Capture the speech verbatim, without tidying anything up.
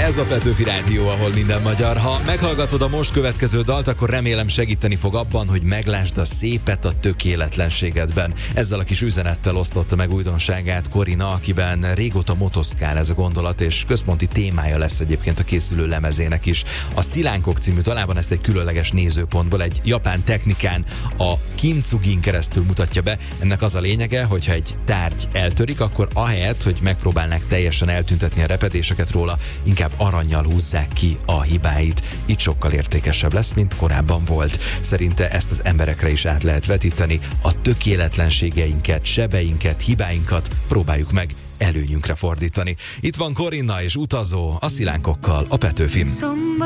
Ez a Petőfi Rádió, ahol minden magyar. Ha meghallgatod a most következő dalt, akkor remélem segíteni fog abban, hogy meglásd a szépet a tökéletlenségedben. Ezzel a kis üzenettel osztotta meg újdonságát Korina, akiben régóta motoszkál ez a gondolat, és központi témája lesz egyébként a készülő lemezének is. A Szilánkok című dalában ezt egy különleges nézőpontból, egy japán technikán, a kintsugin keresztül mutatja be. Ennek az a lényege, hogyha egy tárgy eltörik, akkor ahelyett, hogy megpróbálnák teljesen eltüntetni a repedéseket róla, inkább arannyal húzzák ki a hibáit. Így sokkal értékesebb lesz, mint korábban volt. Szerinte ezt az emberekre is át lehet vetíteni. A tökéletlenségeinket, sebeinket, hibáinkat próbáljuk meg előnyünkre fordítani. Itt van Korina és Utazó a Szilánkokkal a Petőfin.